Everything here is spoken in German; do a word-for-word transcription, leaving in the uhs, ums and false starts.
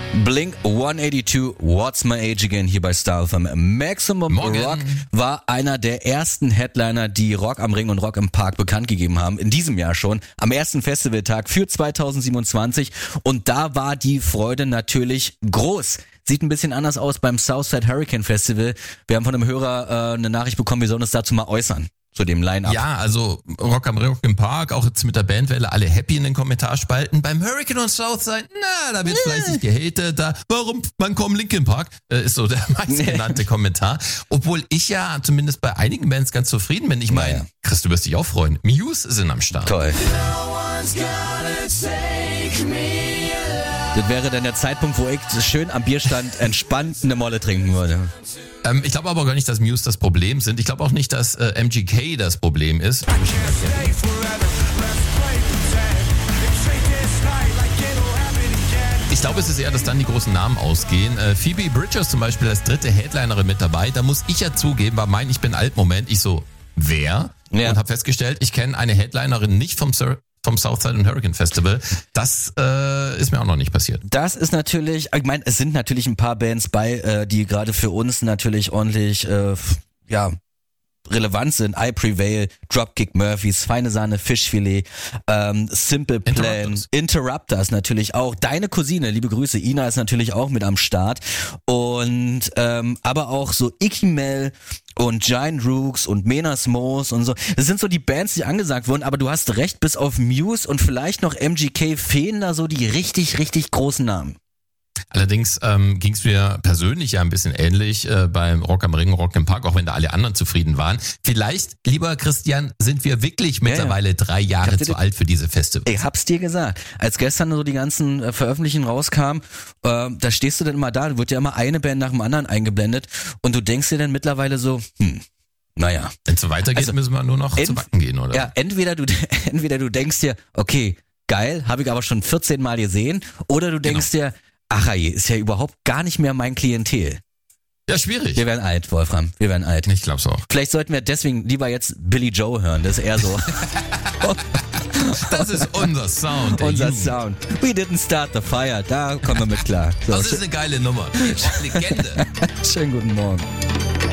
Blink hundertzweiundachtzig, What's My Age Again hier bei Star F M. Maximum Morgen. Rock war einer der ersten Headliner, die Rock am Ring und Rock im Park bekannt gegeben haben. In diesem Jahr schon, am ersten Festivaltag für zweitausendsiebenundzwanzig. Und da war die Freude natürlich groß. Sieht ein bisschen anders aus beim Southside Hurricane Festival. Wir haben von einem Hörer äh, eine Nachricht bekommen, wir sollen uns dazu mal äußern. Zu dem Line-Up. Ja, also Rock am Ring, Rock im Park, auch jetzt mit der Bandwelle, alle happy in den Kommentarspalten. Beim Hurricane und Southside, na, da wird fleißig gehatet. Da, warum, wann kommt Linkin Park? Äh, ist so der meistgenannte Kommentar. Obwohl ich ja zumindest bei einigen Bands ganz zufrieden bin. Ich meine, Naja. Chris, du wirst dich auch freuen. Muse sind am Start. Toll. Das wäre dann der Zeitpunkt, wo ich schön am Bierstand entspannt eine Molle trinken würde. Ähm, ich glaube aber gar nicht, dass Muse das Problem sind. Ich glaube auch nicht, dass äh, M G K das Problem ist. Ich glaube, es ist eher, dass dann die großen Namen ausgehen. Äh, Phoebe Bridgers zum Beispiel als dritte Headlinerin mit dabei. Da muss ich ja zugeben, war mein Ich bin alt Moment. Ich so, wer? Ja. Und habe festgestellt, ich kenne eine Headlinerin nicht vom Sir vom Southside und Hurricane Festival. Das äh, ist mir auch noch nicht passiert. Das ist natürlich, ich meine, es sind natürlich ein paar Bands bei, äh, die gerade für uns natürlich ordentlich, äh, ja, relevant sind. I Prevail, Dropkick Murphys, Feine Sahne, Fischfilet, ähm, Simple Plan, Interrupters. Interrupters natürlich auch. Deine Cousine, liebe Grüße, Ina ist natürlich auch mit am Start. Und ähm, aber auch so Icky Mel und Giant Rooks und Menas Moos und so. Das sind so die Bands, die angesagt wurden, aber du hast recht, bis auf Muse und vielleicht noch M G K fehlen da so die richtig, richtig großen Namen. Allerdings ähm, ging es mir persönlich ja ein bisschen ähnlich äh, beim Rock am Ring, Rock im Park, auch wenn da alle anderen zufrieden waren. Vielleicht, lieber Christian, sind wir wirklich mittlerweile ja. drei Jahre zu alt für diese Festivals. Ich hab's dir gesagt. Als gestern so die ganzen äh, Veröffentlichungen rauskamen, äh, da stehst du dann immer da, da wird ja immer eine Band nach dem anderen eingeblendet und du denkst dir dann mittlerweile so, hm, naja. Wenn es so weitergeht, Also, müssen wir nur noch ent- zu Backen gehen, oder? Ja, entweder du, entweder du denkst dir, okay, geil, habe ich aber schon vierzehn Mal gesehen, oder du denkst dir, ach je, ist ja überhaupt gar nicht mehr mein Klientel. Ja, schwierig. Wir werden alt, Wolfram, wir werden alt. Ich glaub's auch. Vielleicht sollten wir deswegen lieber jetzt Billy Joe hören, das ist eher so Das ist unser Sound. Der unser Jugend. Sound. We didn't start the fire, da kommen wir mit klar. So, Das ist eine geile Nummer. Legende. schönen guten Morgen.